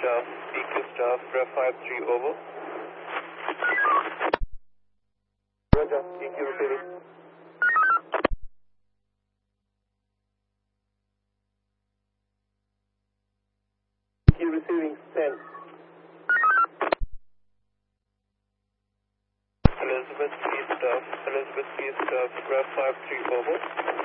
staff, PQ staff, ref 53 over. Roger, PQ receiving. PQ receiving 10. Elizabeth P staff, ref 53 over.